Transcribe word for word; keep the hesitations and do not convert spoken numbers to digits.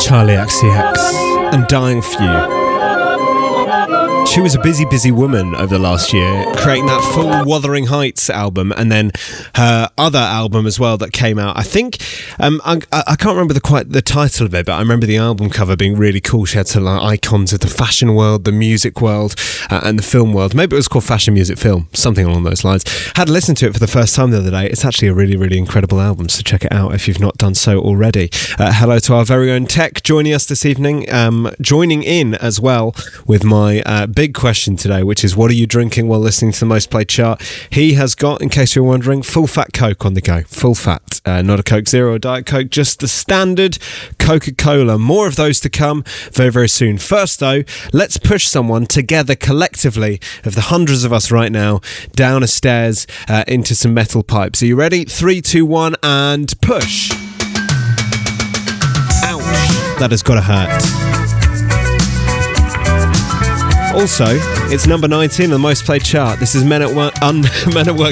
Charlie X C X and Dying For You. She was a busy, busy woman over the last year, creating that full Wuthering Heights album, and then her other album as well that came out. I think um, I, I can't remember the quite the title of it, but I remember the album cover being really cool. She had some like icons of the fashion world, the music world, uh, and the film world. Maybe it was called Fashion Music Film, something along those lines. Had listened to it for the first time the other day. It's actually a really, really incredible album, so check it out if you've not done so already. Uh, hello to our very own Tech joining us this evening, um, joining in as well with my uh, big question today, which is, what are you drinking while listening to the most played chart? He has got, in case you're wondering, full fat Coke on the go. Full fat, uh, not a Coke Zero or Diet Coke, just the standard Coca-Cola. More of those to come very, very soon. First though, let's push someone together collectively, of the hundreds of us right now, down a stairs uh, into some metal pipes. Are you ready? Three, two, one, and push. Ouch. That has got to hurt. Also, it's number nineteen on the most played chart. This is Men at Work, un- Men at Work